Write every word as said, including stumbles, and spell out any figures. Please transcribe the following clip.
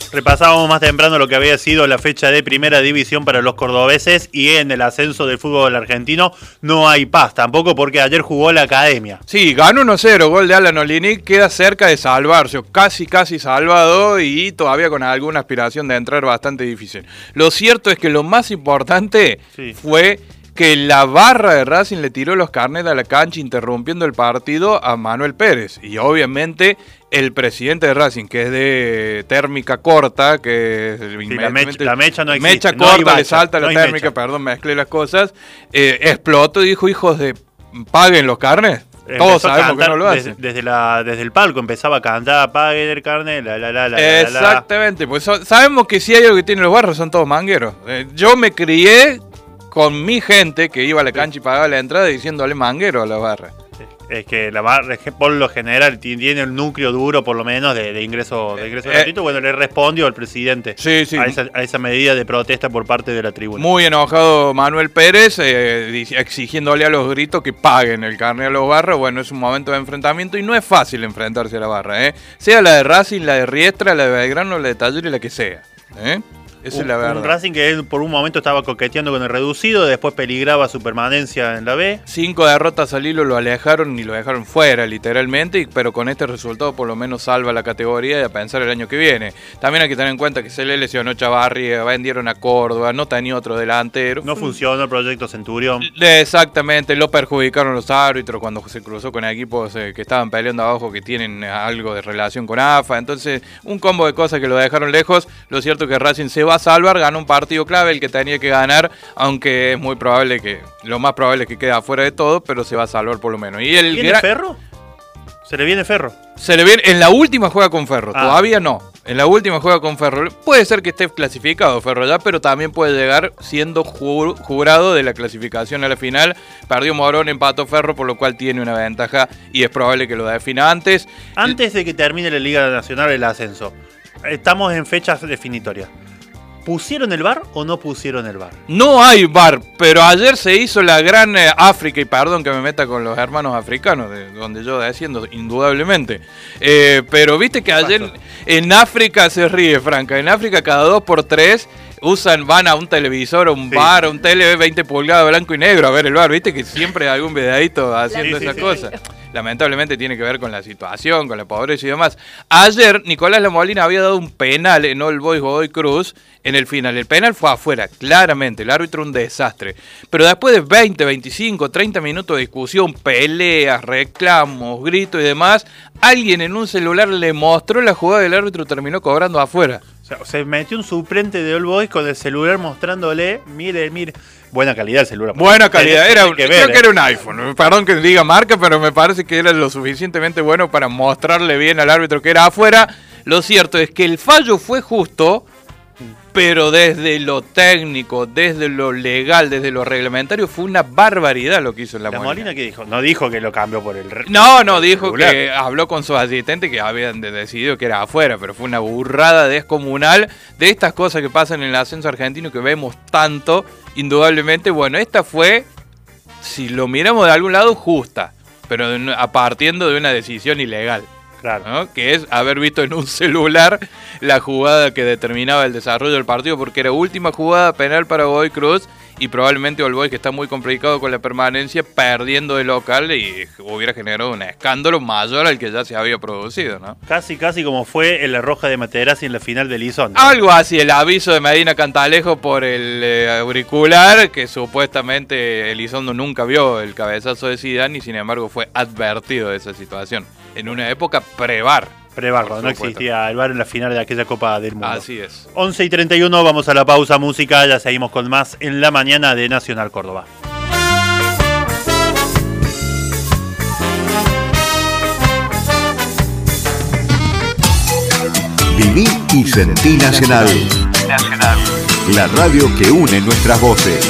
Repasábamos más temprano lo que había sido la fecha de primera división para los cordobeses y en el ascenso del fútbol argentino no hay paz tampoco porque ayer jugó la Academia. Sí, ganó uno cero, gol de Alan Olinic, queda cerca de salvarse, casi casi salvado y todavía con alguna aspiración de entrar bastante difícil. Lo cierto es que lo más importante sí. fue que la barra de Racing le tiró los carnets a la cancha interrumpiendo el partido a Manuel Pérez. Y obviamente el presidente de Racing, que es de térmica corta, que es sí, la, mecha, la mecha no existe. Mecha no corta, bacha, le salta no la térmica, mecha. perdón, mezclé las cosas, eh, explotó y dijo, hijos de, paguen los carnets. Empezó Todos sabemos que no lo hacen. Desde, desde, la, desde el palco empezaba a cantar, paguen el carnet, la la la la. Exactamente, la, la. Pues so, sabemos que si hay algo que tienen los barrios son todos mangueros. Eh, yo me crié con mi gente que iba a la cancha y pagaba la entrada diciéndole manguero a la barra. Es que la barra, es que por lo general tiene el núcleo duro, por lo menos, de, de ingreso de ingreso eh, gratuito. Bueno, le respondió al presidente sí, sí. A, esa, a esa medida de protesta por parte de la tribuna. Muy enojado Manuel Pérez, eh, exigiéndole a los gritos que paguen el carnet a los barras. Bueno, es un momento de enfrentamiento y no es fácil enfrentarse a la barra, ¿eh? Sea la de Racing, la de Riestra, la de Belgrano, la de Talleres, la que sea, ¿eh? Esa un, es la verdad. Un Racing que por un momento estaba coqueteando con el reducido, después peligraba su permanencia en la B. Cinco derrotas al hilo lo alejaron y lo dejaron fuera, literalmente, pero con este resultado por lo menos salva la categoría y a pensar el año que viene. También hay que tener en cuenta que se le lesionó Chavarri, vendieron a Córdoba, no tenía otro delantero. No funcionó el proyecto Centurión. Exactamente, lo perjudicaron los árbitros cuando se cruzó con equipos eh, que estaban peleando abajo, que tienen algo de relación con A F A. Entonces, un combo de cosas que lo dejaron lejos. Lo cierto es que Racing se va a salvar, ganó un partido clave, el que tenía que ganar, aunque es muy probable que, lo más probable es que quede afuera de todo, pero se va a salvar por lo menos. ¿Y el ¿Viene gran... Ferro? ¿Se le viene Ferro? Se le viene, en la última juega con Ferro, ah. todavía no. En la última juega con Ferro. Puede ser que esté clasificado Ferro ya, pero también puede llegar siendo jur, jurado de la clasificación a la final. Perdió Morón, empató Ferro, por lo cual tiene una ventaja y es probable que lo defina antes. Antes de que termine la Liga Nacional el ascenso, estamos en fechas definitorias. ¿Pusieron el V A R o no pusieron el V A R? No hay V A R, pero ayer se hizo la gran eh, África, y perdón que me meta con los hermanos africanos, de donde yo desciendo, indudablemente. Eh, pero viste que ayer en África se ríe, Franca, en África cada dos por tres usan, van a un televisor, a un sí. bar, a un tele veinte pulgadas blanco y negro a ver el V A R, viste que siempre hay algún videadito haciendo sí, esas sí, cosas. Sí. Lamentablemente tiene que ver con la situación, con la pobreza y demás. Ayer Nicolás Lamolina había dado un penal en All Boys Godoy Cruz en el final. El penal fue afuera, claramente, el árbitro un desastre. Pero después de veinte, veinticinco, treinta minutos de discusión, peleas, reclamos, gritos y demás, alguien en un celular le mostró la jugada del árbitro y terminó cobrando afuera. O sea, se metió un suplente de All Boys con el celular mostrándole, mire, mire. Buena calidad el celular. Buena calidad, era un, que ver, creo eh. que era un iPhone. Perdón que diga marca, pero me parece que era lo suficientemente bueno para mostrarle bien al árbitro que era afuera. Lo cierto es que el fallo fue justo, pero desde lo técnico, desde lo legal, desde lo reglamentario, fue una barbaridad lo que hizo la, la Molina. Molina. ¿Qué dijo? No dijo que lo cambió por el... No, no, dijo regular. Que habló con sus asistentes que habían decidido que era afuera, pero fue una burrada descomunal de estas cosas que pasan en el ascenso argentino que vemos tanto, indudablemente. Bueno, esta fue, si lo miramos de algún lado, justa, pero de, a partiendo de una decisión ilegal. Claro, ¿no? Que es haber visto en un celular la jugada que determinaba el desarrollo del partido, porque era última jugada penal para Godoy Cruz y probablemente All Boys, que está muy complicado con la permanencia, perdiendo de local y hubiera generado un escándalo mayor al que ya se había producido, ¿no? Casi, casi como fue en la Roja de Materazzi en la final del Elizondo. Algo así, el aviso de Medina Cantalejo por el eh, auricular, que supuestamente Elizondo nunca vio el cabezazo de Zidane y sin embargo fue advertido de esa situación. En una época pre-V A R. Pre-V A R, cuando no existía el V A R en la final de aquella Copa del Mundo. Así es. once y treinta y uno, vamos a la pausa música, ya seguimos con más en la mañana de Nacional Córdoba. Viví y sentí Nacional. Nacional. La radio que une nuestras voces.